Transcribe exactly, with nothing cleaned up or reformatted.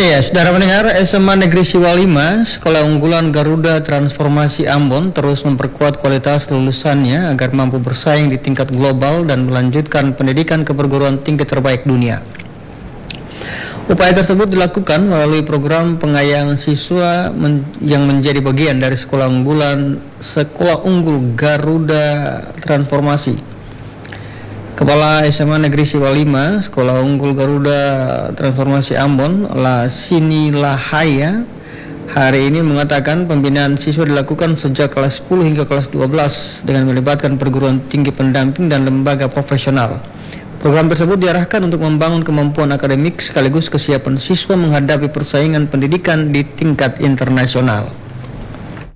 Iya, saudara pendengar, S M A Negeri Siwa lima, Sekolah Unggulan Garuda Transformasi Ambon terus memperkuat kualitas lulusannya agar mampu bersaing di tingkat global dan melanjutkan pendidikan ke perguruan tinggi terbaik dunia. Upaya tersebut dilakukan melalui program pengayahan siswa men- yang menjadi bagian dari Sekolah Unggulan Sekolah Unggul Garuda Transformasi. Kepala S M A Negeri Siwa lima, Sekolah Unggul Garuda Transformasi Ambon, Lasini Lahaya, hari ini mengatakan pembinaan siswa dilakukan sejak kelas sepuluh hingga kelas dua belas dengan melibatkan perguruan tinggi pendamping dan lembaga profesional. Program tersebut diarahkan untuk membangun kemampuan akademik sekaligus kesiapan siswa menghadapi persaingan pendidikan di tingkat internasional.